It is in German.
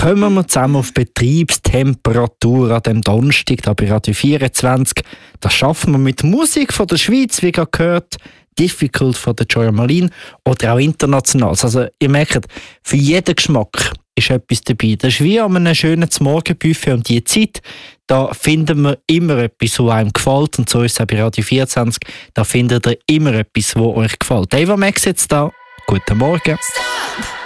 kommen wir zusammen auf Betriebstemperatur an dem Donnerstag, da bei Radio 24. Das schaffen wir mit Musik von der Schweiz, wie gerade gehört, Difficult von der Joya Malin oder auch international. Also ihr merkt, für jeden Geschmack ist etwas dabei. Das ist wie an einem schönen Morgenbuffet um diese Zeit. Da finden wir immer etwas, was einem gefällt. Und so ist es auch bei Radio 24. Da findet ihr immer etwas, was euch gefällt. Eva Max jetzt da. Guten Morgen.